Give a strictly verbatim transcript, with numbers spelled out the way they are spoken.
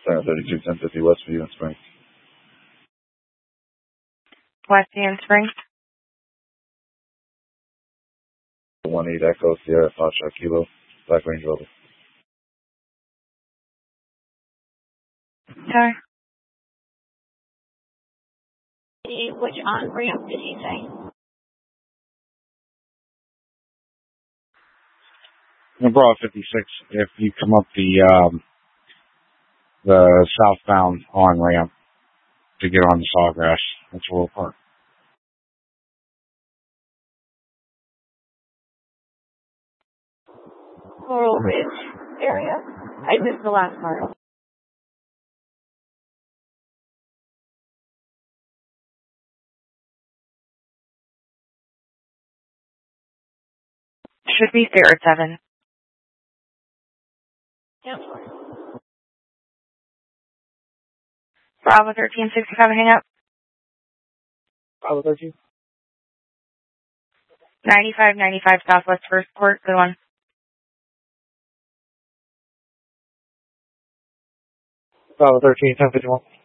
Center thirty-two, ten fifty Westview in Springs. Westview in Springs. one eight Echo Sierra Foxtrot Kilo, Black Range Rover. Okay. Which on-ramp did he say? Broad fifty-six, if you come up the um, the southbound on-ramp to get on the Sawgrass, that's where we'll park. Coral Ridge area. I missed the last part. Should be Spirit seven. Yep. Bravo thirteen sixty-five, hang up. Bravo thirteen? ninety-five ninety-five Southwest First Court, good one. Bravo thirteen, ten fifty-one.